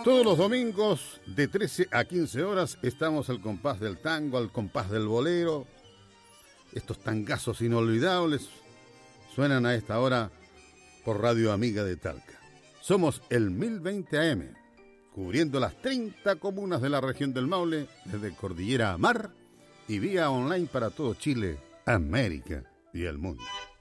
Todos los domingos de 13 a 15 horas estamos al compás del tango, al compás del bolero. Estos tangazos inolvidables suenan a esta hora por Radio Amiga de Talca. Somos el 1020 AM, cubriendo las 30 comunas de la región del Maule, desde cordillera a mar y vía online para todo Chile, América y el mundo.